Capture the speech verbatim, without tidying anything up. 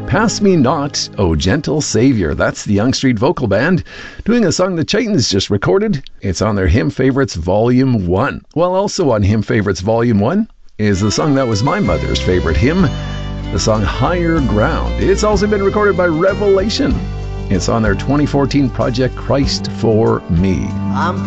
Pass Me Not, O Gentle Savior. That's the Yonge Street Vocal Band doing a song the Chitons just recorded. It's on their Hymn Favorites Volume one. Well, also on Hymn Favorites Volume one is the song that was my mother's favorite hymn, the song Higher Ground. It's also been recorded by Revelation. It's on their twenty fourteen project, Christ for Me. I'm